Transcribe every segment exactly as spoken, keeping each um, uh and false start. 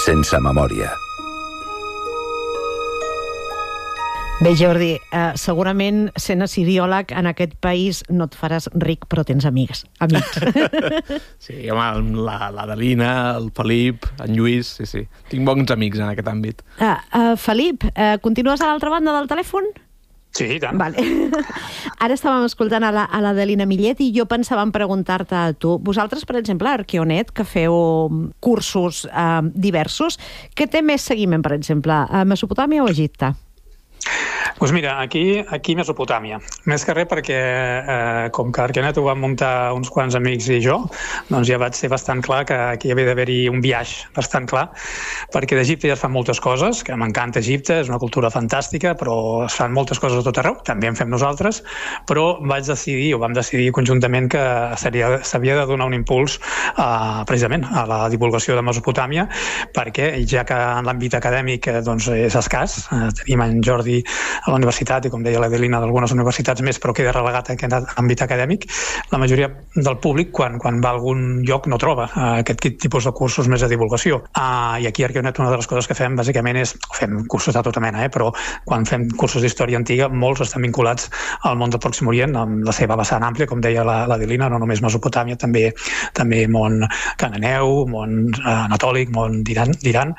sense memòria. Bé, Jordi, eh, segurament sent assiriòleg en aquest país no et faràs ric, però tens amics. amics. Sí, home, la, l'Adelina, el Felip, en Lluís, sí, sí. Tinc bons amics en aquest àmbit. Ah, uh, Felip, uh, continues a l'altra banda del telèfon? Sí, i tant. Vale. Ara estàvem escoltant a, la, a l'Adelina Millet i jo pensava en preguntar-te a tu. Vosaltres, per exemple, a Arqueonet, que feu cursos eh, diversos, què té més seguiment, per exemple, a Mesopotàmia o Egipte? Doncs mira, aquí, aquí Mesopotàmia. Més que res perquè, eh, com que Arqueonet ho van muntar uns quants amics i jo, doncs ja vaig ser bastant clar que aquí hi havia d'haver-hi un viatge bastant clar, perquè d'Egipte ja es fan moltes coses, que m'encanta Egipte, és una cultura fantàstica, però es fan moltes coses a tot arreu, també en fem nosaltres, però vaig decidir, o vam decidir conjuntament, que seria, s'havia de donar un impuls eh, precisament a la divulgació de Mesopotàmia, perquè ja que en l'àmbit acadèmic eh, doncs és escàs, eh, tenim en Jordi a la universitat i, com deia l'Adelina, d'algunes universitats més, però queda relegat a aquest àmbit acadèmic, la majoria del públic, quan, quan va a algun lloc, no troba uh, aquest tipus de cursos més de divulgació. Uh, I aquí a Arqueonet una de les coses que fem, bàsicament, és fem cursos de tota mena, eh, però quan fem cursos d'història antiga, molts estan vinculats al món del Pròxim Orient, amb la seva vessant àmplia, com deia l'Adelina, no només Mesopotàmia, també també món cananeu, món uh, anatòlic, món d'Iran,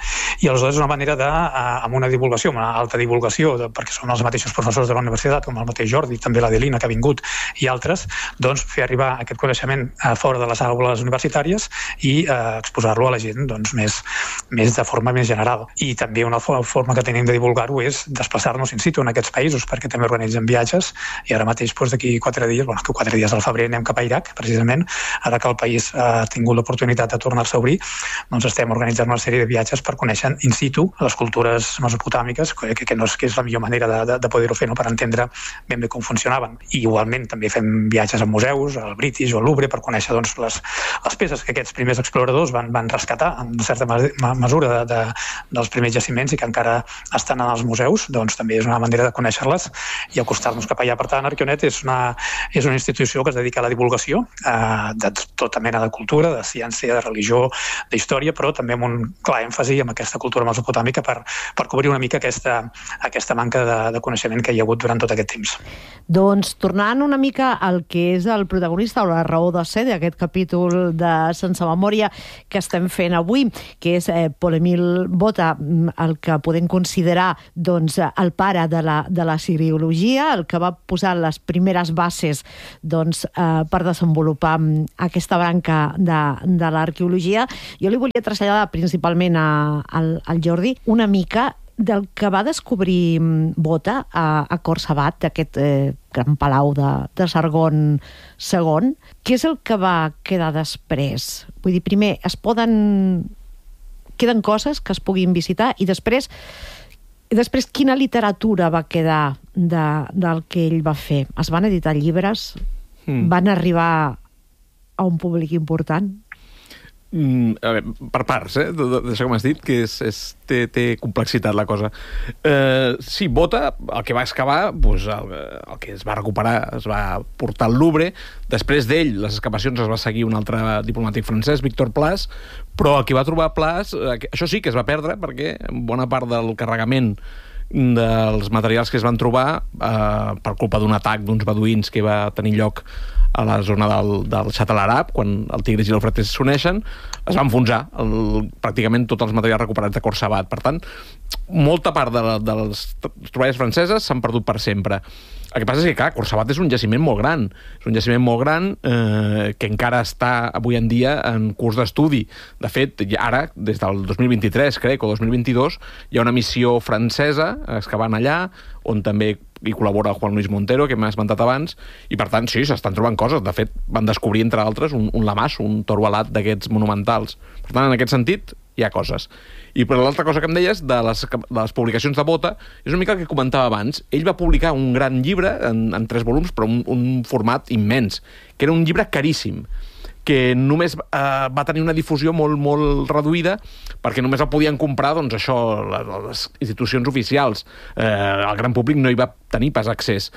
i aleshores és una manera de, uh, amb una divulgació, una alta divulgació, de, perquè són els mateixos professors de la universitat, com el mateix Jordi, també l'Adelina, que ha vingut, i altres, doncs fer arribar aquest coneixement a fora de les aules universitàries i eh, exposar-lo a la gent doncs, més, més de forma més general. I també una forma que tenim de divulgar-ho és desplaçar-nos in situ en aquests països, perquè també organitzem viatges, i ara mateix doncs, d'aquí quatre dies, bueno, quatre dies al febrer anem cap a Iraq, precisament, ara que el país ha tingut l'oportunitat de tornar-se a obrir, doncs estem organitzant una sèrie de viatges per conèixer in situ les cultures mesopotàmiques, que, que, no és, que és la millor manera de de, de poder-ho fer, no? Per entendre ben bé com funcionaven. I igualment també fem viatges a museus, al British o al Louvre, per conèixer doncs, les, les peces que aquests primers exploradors van, van rescatar en certa mesura de, de, dels primers jaciments i que encara estan en els museus, doncs també és una manera de conèixer-les i acostar-nos cap allà. Per tant, Arqueonet és una, és una institució que es dedica a la divulgació eh, de tota mena de cultura, de ciència, de religió, d'història, però també amb un clar èmfasi en aquesta cultura mesopotàmica per, per cobrir una mica aquesta, aquesta manca de de coneixement que hi ha hagut durant tot aquest temps. Doncs tornant una mica al que és el protagonista o la raó de ser d'aquest capítol de Sense Memòria que estem fent avui, que és eh, Pol Emil Bota, el que podem considerar doncs, el pare de la, de la siriologia, el que va posar les primeres bases doncs, eh, per desenvolupar aquesta branca de, de l'arqueologia. Jo li volia traslladar principalment a, al, al Jordi una mica del que va descobrir Bota a, a Cor Sabat, d'aquest eh, gran palau de, de Sargon segon. Què és el que va quedar després? Vull dir, primer, es poden... queden coses que es puguin visitar i després, després quina literatura va quedar de, del que ell va fer? Es van editar llibres? Mm. Van arribar a un públic important? Mm, a veure, per parts, eh? D'això que m'has dit, que és, és, té, té complexitat la cosa. Eh, sí, Bota, el que va excavar, doncs el, el que es va recuperar, es va portar al Louvre. Després d'ell, les excavacions es va seguir un altre diplomàtic francès, Victor Plas, però el que va trobar Plas, eh, això sí que es va perdre, perquè bona part del carregament dels materials que es van trobar eh, per culpa d'un atac d'uns beduïns que va tenir lloc a la zona del, del Xat al-Arab, quan el Tigris i l'Eufrates s'uneixen, es va enfonsar el, pràcticament tots els materials recuperats de Cor Sabat. Per tant, molta part de, la, de les troballes franceses s'han perdut per sempre. El que passa és que, clar, Cor Sabat és un jaciment molt gran. És un jaciment molt gran eh, que encara està avui en dia en curs d'estudi. De fet, ara, des del dos mil vint-i-tres, crec, o dos mil vint-i-dos, hi ha una missió francesa excavant allà, on també hi col·labora Juan Luis Montero, que m'ha esmentat abans, i per tant, sí, s'estan trobant coses. De fet, van descobrir, entre altres, un, un lamasso, un toro alat d'aquests monumentals. Per tant, en aquest sentit, hi ha coses. I per l'altra cosa que em deies, de les, de les publicacions de Bota, és una mica el que comentava abans. Ell va publicar un gran llibre, en, en tres volums, però un, un format immens, que era un llibre caríssim, que només eh, va tenir una difusió molt, molt reduïda, perquè només el podien comprar, doncs, això, les institucions oficials. Eh, el gran públic no hi va tenir pas accés.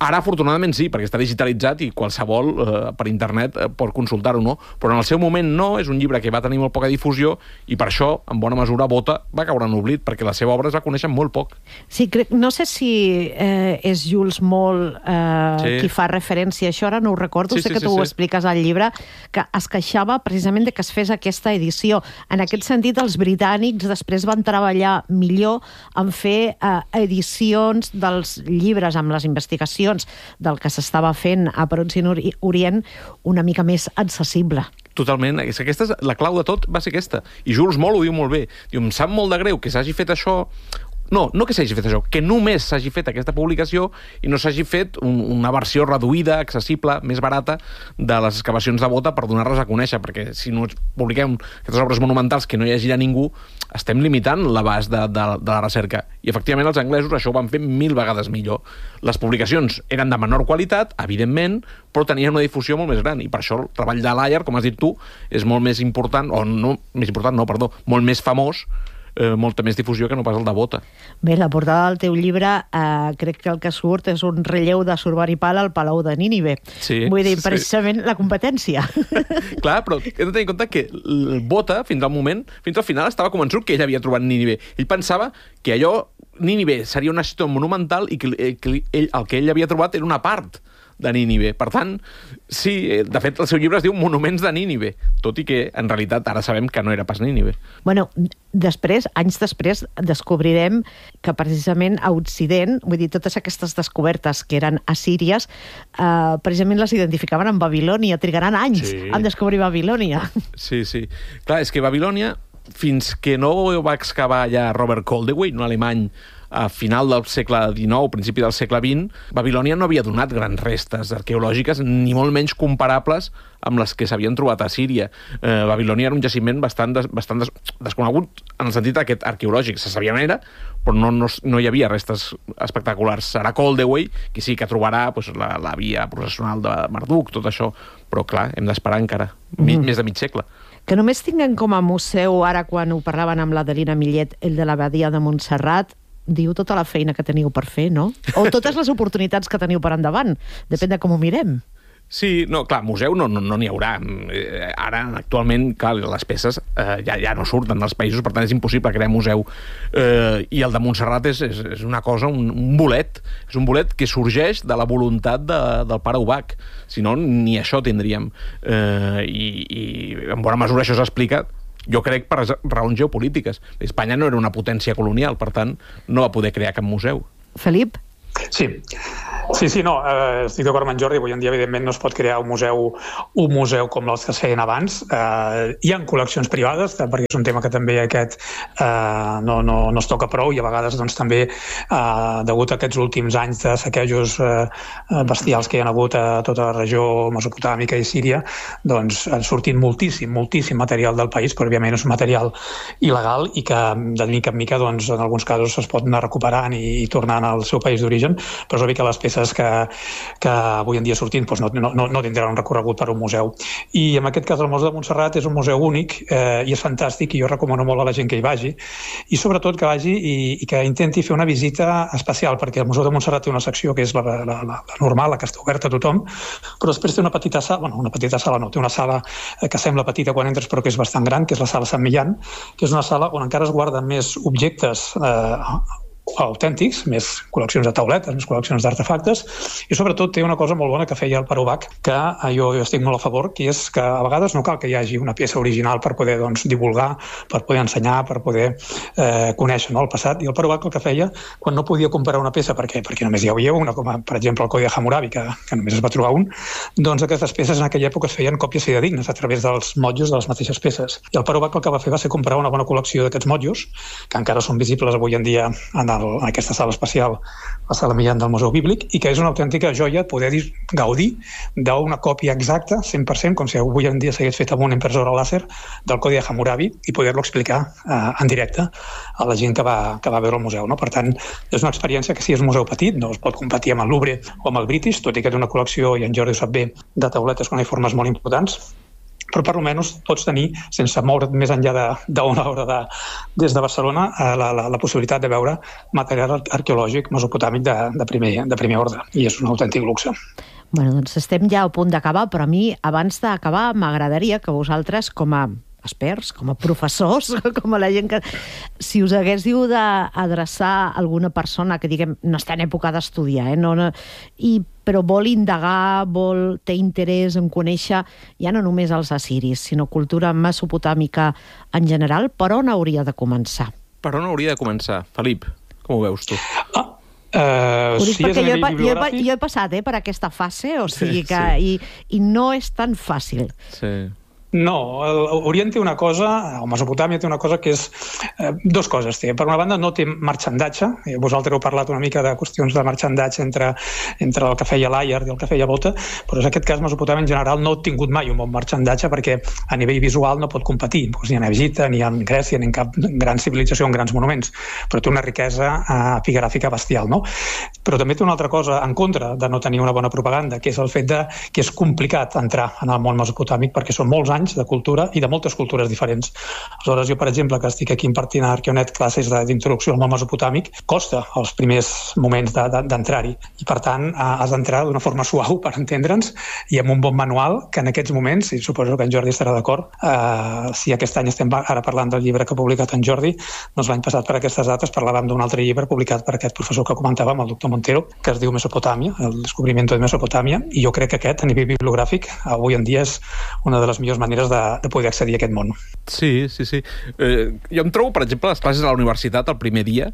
Ara, afortunadament, sí, perquè està digitalitzat i qualsevol eh, per internet eh, pot consultar-ho, no? Però en el seu moment no, és un llibre que va tenir molt poca difusió i per això, en bona mesura, Bota va caure en l'oblit, perquè la seva obra es va conèixer molt poc. Sí, crec, no sé si eh, és Jules Moll eh, sí. qui fa referència a això, ara no ho recordo, sí, sé sí, que tu sí, ho sí. expliques al llibre, que es queixava precisament de que es fes aquesta edició. En aquest sentit, els britànics després van treballar millor en fer eh, edicions dels llibres amb les investigacions del que s'estava fent a Pròxim Orient una mica més accessible. Totalment. Aquesta és la clau de tot, va ser aquesta. I Jules Moll ho diu molt bé. Diu, em sap molt de greu que s'hagi fet això. No, no que s'hagi fet això, que només s'hagi fet aquesta publicació i no s'hagi fet un, una versió reduïda, accessible, més barata de les excavacions de Bota per donar-les a conèixer, perquè si no publiquem aquestes obres monumentals que no hi hagi ningú, estem limitant l'abast de, de, de la recerca. I efectivament els anglesos això ho van fer mil vegades millor. Les publicacions eren de menor qualitat, evidentment, però tenien una difusió molt més gran, i per això el treball de Layard, com has dit tu, és molt més important, o no, més important, no, perdó, molt més famós, Eh, molta més difusió que no pas el de Bota. Bé, la portada del teu llibre eh, crec que el que surt és un relleu de Surbaripal al Palau de Nínive. Sí, Vull dir, precisament sí. la competència. Clar, però hem de tenir en compte que el Bota, fins al moment, fins al final, estava convençut que ell havia trobat Nínive. Ell pensava que allò, Nínive, seria una ciutat monumental i que ell, el que ell havia trobat era una part de Nínive. Per tant, sí, de fet, el seu llibre es diu Monuments de Nínive, tot i que, en realitat, ara sabem que no era pas Nínive. Bueno, després, anys després, descobrirem que precisament a Occident, vull dir, totes aquestes descobertes que eren assíries, eh, precisament les identificaven amb Babilònia, trigaran anys sí. en descobrir Babilònia. Sí, sí. Clar, és que Babilònia, fins que no va excavar ja Robert Koldewey, un alemany, a final del segle dinou, principi del segle vint, Babilònia no havia donat grans restes arqueològiques, ni molt menys comparables amb les que s'havien trobat a Síria. Eh, Babilònia era un jaciment bastant, des, bastant des, desconegut en el sentit aquest arqueològic. Se sabia on era, però no, no, no hi havia restes espectaculars. Serà Koldewey, que sí que trobarà pues, la, la via processional de Marduk, tot això, però clar, hem d'esperar encara, mi, mm. més de mig segle. Que només tinguen com a museu, ara quan ho parlaven amb l'Adelina Millet, el de l'Abadia de Montserrat, diu tota la feina que teniu per fer, no? O totes les oportunitats que teniu per endavant. Depèn de com ho mirem. Sí, no, clar, museu no n'hi no, no haurà. Ara, actualment, clar, les peces eh, ja, ja no surten dels països, per tant és impossible crear museu. Eh, I el de Montserrat és, és, és una cosa, un, un bolet. És un bolet que sorgeix de la voluntat de, del pare Ubach. Si no, ni això tindríem. Eh, i, I en bona mesura això s'explica, jo crec, per raons geopolítiques. Espanya no era una potència colonial, per tant, no va poder crear cap museu. Felip? Sí, sí, sí, no, eh, estic d'acord amb en Jordi. Avui en dia, evidentment, no es pot crear un museu un museu com els que es feien abans. Eh, hi ha col·leccions privades, perquè és un tema que també aquest eh, no, no, no es toca prou, i a vegades doncs, també, eh, degut a aquests últims anys de saquejos eh, bestials que hi ha hagut a tota la regió mesopotàmica i Síria, doncs han sortit moltíssim, moltíssim material del país, però òbviament és un material il·legal i que de mica en mica, doncs, en alguns casos es pot anar recuperant i, i tornant al seu país d'origen, però és obvi que les peces que, que avui en dia sortint doncs no, no, no tindran un recorregut per un museu. I en aquest cas el Museu de Montserrat és un museu únic eh, i és fantàstic, i jo recomano molt a la gent que hi vagi, i sobretot que vagi i, i que intenti fer una visita especial, perquè el Museu de Montserrat té una secció que és la, la, la, la normal, la que està oberta a tothom, però després té una petita sala, bueno, una petita sala no, té una sala que sembla petita quan entres però que és bastant gran, que és la sala Sant Millán, que és una sala on encara es guarden més objectes eh, autèntics, més col·leccions de tauletes, més col·leccions d'artefactes, i sobretot té una cosa molt bona que feia el pare Ubach, que jo, jo estic molt a favor, que és que a vegades no cal que hi hagi una peça original per poder doncs, divulgar, per poder ensenyar, per poder eh, conèixer no, el passat. I el pare Ubach el que feia, quan no podia comprar una peça, perquè, perquè només hi havia una, com per exemple el Codi de Hammurabi, que, que només es va trobar un, doncs aquestes peces en aquella època es feien còpies fidedignes a través dels motllos de les mateixes peces. I el pare Ubach el que va fer va ser comprar una bona col·lecció d'aquests motllos, que encara són visibles avui en dia en el, en aquesta sala especial, la sala Millán del Museu Bíblic, i que és una autèntica joia poder gaudir d'una còpia exacta, cent per cent, com si avui en dia s'hagués fet amb una impressora làser del Codi de Hammurabi, i poder-lo explicar eh, en directe a la gent que va, que va veure el museu. No? Per tant, és una experiència que si és un museu petit, no es pot competir amb el Louvre o amb el British, tot i que té una col·lecció, i en Jordi ho sap bé, de tauletes cuneïformes molt importants, però per almenys pots tenir, sense moure't més enllà d'una hora de, des de Barcelona, la, la, la possibilitat de veure material arqueològic mesopotàmic de, de, primer, de primer ordre, i és un autèntic luxe. Bueno, doncs estem ja a punt d'acabar, però a mi, abans d'acabar, m'agradaria que vosaltres, com a experts, com a professors, com a la gent que... Si us haguéssiu d'adreçar a alguna persona que, diguem, no està en època d'estudiar, eh? no, no, i, però vol indagar, vol, té interès en conèixer ja no només els assiris, sinó cultura mesopotàmica en general, per on hauria de començar? Per on hauria de començar? Felip, com ho veus tu? Ah, Uh, ho dic si perquè jo he, jo, he, bibliogràfic... jo he passat eh, per aquesta fase, o sigui sí, que... sí. I, I no és tan fàcil. Sí. No, Orient té una cosa, o Mesopotàmia té una cosa que és... Eh, dos coses té. Per una banda, no té marxandatge. Eh, vosaltres heu parlat una mica de qüestions de marxandatge entre, entre el que feia Layard i el que feia Bota, però en aquest cas Mesopotàmia en general no ha tingut mai un bon marxandatge perquè a nivell visual no pot competir. Doncs ni en Egipte, ni en Grècia, ni en cap gran civilització, en grans monuments. Però té una riquesa eh, epigràfica bestial, no? Però també té una altra cosa en contra de no tenir una bona propaganda, que és el fet de que és complicat entrar en el món mesopotàmic perquè són molts anys de cultura i de moltes cultures diferents. Aleshores, jo, per exemple, que estic aquí impartint a Arqueonet classes d'introducció al món mesopotàmic, costa els primers moments d'entrar-hi. I, per tant, has d'entrar d'una forma suau per entendre'ns i amb un bon manual que en aquests moments, i suposo que en Jordi estarà d'acord, eh, si aquest any estem ara parlant del llibre que ha publicat en Jordi, doncs l'any passat per aquestes dates parlàvem d'un altre llibre publicat per aquest professor que comentàvem, el doctor Montero, que es diu Mesopotàmia, el descobrimiento de Mesopotàmia, i jo crec que aquest, a nivell bibliogràfic, avui en dia és una de les millors maneres de, de poder accedir a aquest món. Sí, sí, sí. Eh, jo em trobo, per exemple, les classes a la universitat el primer dia,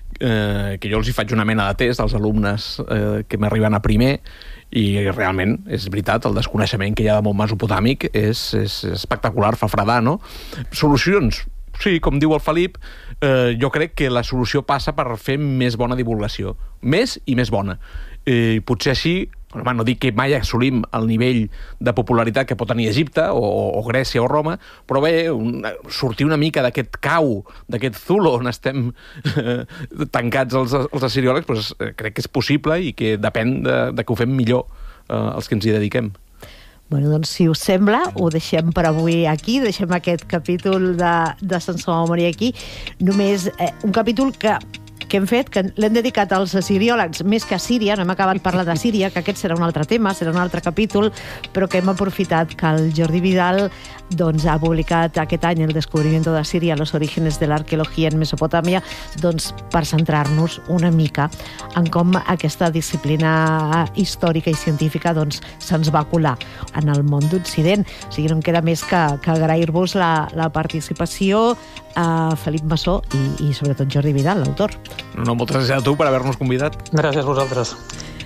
eh, que jo els hi faig una mena de test als alumnes eh, que m'arriben a primer, i realment, és veritat, el desconeixement que hi ha de món mesopotàmic és, és espectacular, fa fredar, no? Solucions? Sí, com diu el Felip, eh, jo crec que la solució passa per fer més bona divulgació. Més i més bona. I eh, potser així, home, no dic que mai assolim el nivell de popularitat que pot tenir Egipte o, o Grècia o Roma, però bé, un, sortir una mica d'aquest cau, d'aquest zulo on estem eh, tancats els, els assiriòlegs, doncs, eh, crec que és possible i que depèn de, de que ho fem millor eh, els que ens hi dediquem. Bueno, doncs, si us sembla, ho deixem per avui aquí, deixem aquest capítol de, de Sense Memòria aquí. Només eh, un capítol que que hem fet, que l'hem dedicat als assiriòlegs més que a Síria, no hem acabat parlant de Síria, que aquest serà un altre tema, serà un altre capítol, però que hem aprofitat que el Jordi Vidal doncs, ha publicat aquest any el descobrimiento de Síria, los orígenes de l'arqueologia en Mesopotàmia, doncs, per centrar-nos una mica en com aquesta disciplina històrica i científica doncs, se'ns va colar en el món d'Occident. O sigui, no em queda més que, que agrair-vos la, la participació a Felip Massó i, i sobretot Jordi Vidal, l'autor. No, moltes gràcies a tu per haver-nos convidat. Gràcies a vosaltres.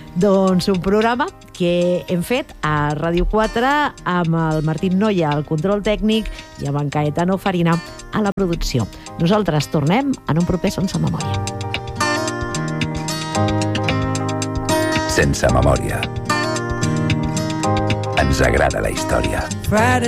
Doncs un programa que hem fet a Ràdio quatre amb el Martín Noia al control tècnic i amb en Caetano Farina a la producció. Nosaltres tornem en un proper Sense Memòria. Sense Memòria. Ens agrada la història.